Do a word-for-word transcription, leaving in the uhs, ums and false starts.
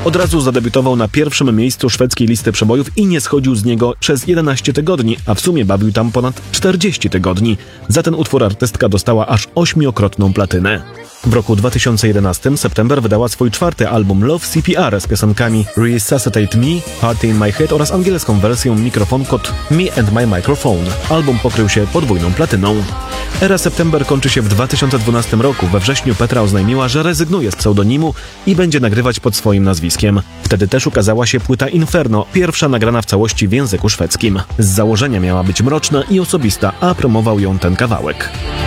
Od razu zadebiutował na pierwszym miejscu szwedzkiej listy przebojów i nie schodził z niego przez jedenaście tygodni, a w sumie bawił tam ponad czterdzieści tygodni. Za ten utwór artystka dostała aż ośmiokrotną platynę. W roku dwa tysiące jedenastym September wydała swój czwarty album Love C P R z piosenkami Resuscitate Me, Heart in My Head oraz angielską wersją Mikrofon kod Me and My Microphone. Album pokrył się podwójną platyną. Era September kończy się w dwa tysiące dwunastym roku. We wrześniu Petra oznajmiła, że rezygnuje z pseudonimu i będzie nagrywać pod swoim nazwiskiem. Wtedy też ukazała się płyta Inferno, pierwsza nagrana w całości w języku szwedzkim. Z założenia miała być mroczna i osobista, a promował ją ten kawałek.